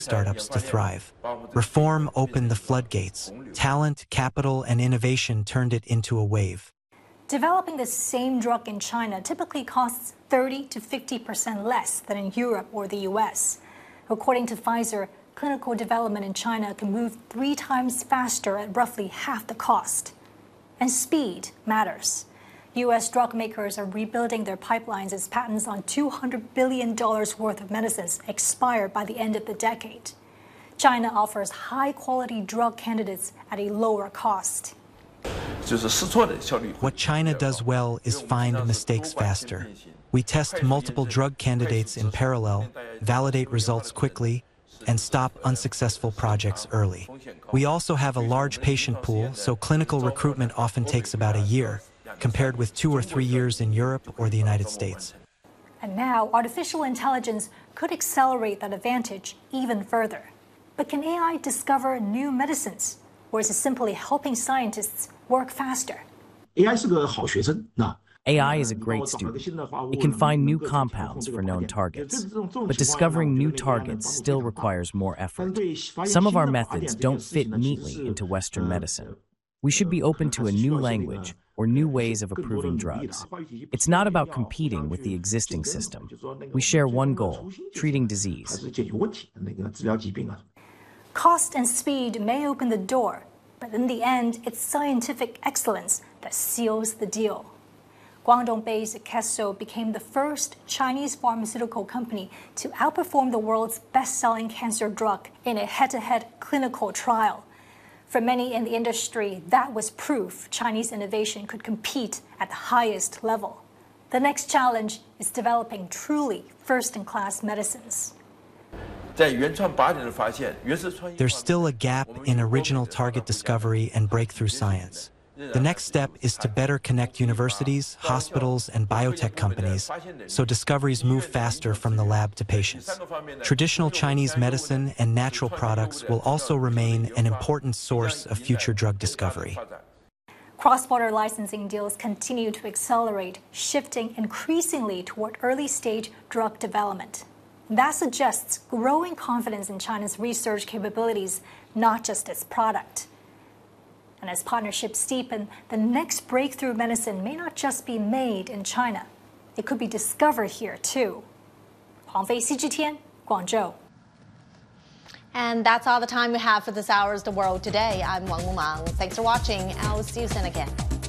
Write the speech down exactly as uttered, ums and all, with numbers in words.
startups to thrive. Reform opened the floodgates. Talent, capital, and innovation turned it into a wave. Developing the same drug in China typically costs thirty to fifty percent less than in Europe or the U S. According to Pfizer, clinical development in China can move three times faster at roughly half the cost. And speed matters. U S drug makers are rebuilding their pipelines as patents on two hundred billion dollars worth of medicines expire by the end of the decade. China offers high-quality drug candidates at a lower cost. What China does well is find mistakes faster. We test multiple drug candidates in parallel, validate results quickly, and stop unsuccessful projects early. We also have a large patient pool, so clinical recruitment often takes about a year, compared with two or three years in Europe or the United States. And now, artificial intelligence could accelerate that advantage even further. But can A I discover new medicines? Or is it simply helping scientists work faster? A I 是个好学生，那 A I is a great student. It can find new compounds for known targets. But discovering new targets still requires more effort. Some of our methods don't fit neatly into Western medicine. We should be open to a new language or new ways of approving drugs. It's not about competing with the existing system. We share one goal, treating disease. Cost and speed may open the door, but in the end, it's scientific excellence that seals the deal. Guangdong-based Akeso became the first Chinese pharmaceutical company to outperform the world's best-selling cancer drug in a head-to-head clinical trial. For many in the industry, that was proof Chinese innovation could compete at the highest level. The next challenge is developing truly first-in-class medicines. There's still a gap in original target discovery and breakthrough science. The next step is to better connect universities, hospitals, and biotech companies so discoveries move faster from the lab to patients. Traditional Chinese medicine and natural products will also remain an important source of future drug discovery. Cross-border licensing deals continue to accelerate, shifting increasingly toward early-stage drug development. That suggests growing confidence in China's research capabilities, not just its product. And as partnerships deepen, the next breakthrough medicine may not just be made in China. It could be discovered here, too. Huang Fei, C G T N, Guangzhou. And that's all the time we have for this hour's The World Today. I'm Wang Lumang. Thanks for watching. I'll see you soon again.